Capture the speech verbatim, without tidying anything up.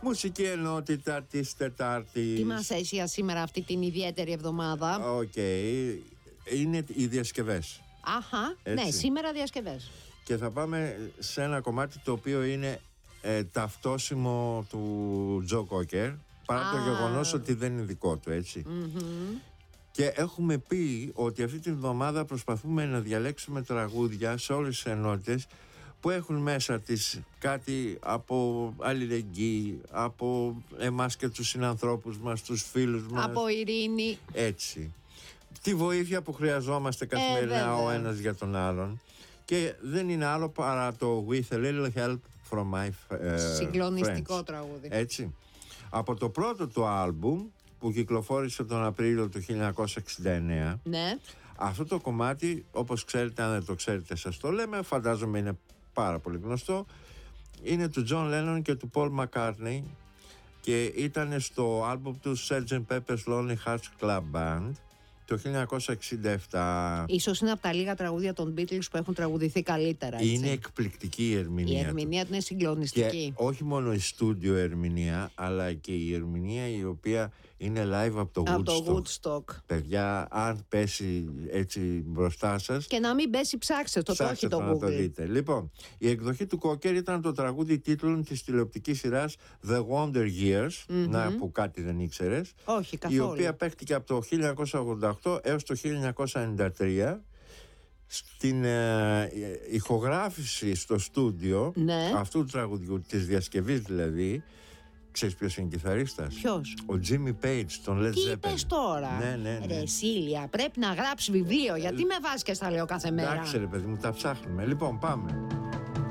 Μουσική ενότητα της Τετάρτης. Τι μας έχει για σήμερα αυτή την ιδιαίτερη εβδομάδα? Οκ, okay. Είναι οι διασκευές. Αχα, ναι, σήμερα διασκευές. Και θα πάμε σε ένα κομμάτι το οποίο είναι ε, ταυτόσιμο του Τζο Κόκερ, παρά ah. το γεγονός ότι δεν είναι δικό του, έτσι. Mm-hmm. Και έχουμε πει ότι αυτή την εβδομάδα προσπαθούμε να διαλέξουμε τραγούδια σε όλες τις ενότητες που έχουν μέσα της κάτι από αλληλεγγύη, από εμάς και τους συνανθρώπους μας, τους φίλους μας. Από ειρήνη. Έτσι. Τη βοήθεια που χρειαζόμαστε καθημερινά ε, ο ένας για τον άλλον. Και δεν είναι άλλο παρά το With a Little Help from My uh, Συγκλονιστικό friends. τραγούδι. Έτσι. Από το πρώτο του άλμπουμ που κυκλοφόρησε τον Απρίλιο του χίλια εννιακόσια εξήντα εννέα. Ναι. Αυτό το κομμάτι, όπως ξέρετε, αν δεν το ξέρετε σας το λέμε, φαντάζομαι είναι πάρα πολύ γνωστό. Είναι του John Lennon και του Paul McCartney και ήταν στο άλμπουμ του σέρτζεντ Pepper's Lonely Hearts Club Band το χίλια εννιακόσια εξήντα επτά. Ίσως είναι από τα λίγα τραγούδια των Beatles που έχουν τραγουδηθεί καλύτερα, έτσι. Είναι εκπληκτική η ερμηνεία. Η ερμηνεία του είναι συγκλονιστική. Και όχι μόνο η στούντιο ερμηνεία, αλλά και η ερμηνεία η οποία είναι live από το από Woodstock. Το Woodstock. Παιδιά, αν πέσει έτσι μπροστά σας. Και να μην πέσει, ψάξτε το, το όχι το να Google. Το δείτε. Λοιπόν, η εκδοχή του Κόκερ ήταν το τραγούδι τίτλων της τηλεοπτικής σειράς The Wonder Years. Mm-hmm. Να, που κάτι δεν ήξερες. Όχι, καθόλου. Η οποία παίχτηκε από το χίλια εννιακόσια ογδόντα οκτώ έως το χίλια εννιακόσια ενενήντα τρία. Στην ε, ηχογράφηση στο στούντιο, ναι, αυτού του τραγουδιού, της διασκευής δηλαδή, ξέρεις ποιος είναι κιθαρίστας? Ποιος? Ο Jimmy Page, τον Led Zeppelin. Τι είπες τώρα? Ναι, ναι, ναι. Ρε Σίλια, πρέπει να γράψει βιβλίο. Γιατί με βάζεις και στα λέω κάθε μέρα? Εντάξει ρε παιδί μου, τα ψάχνουμε. Λοιπόν, πάμε.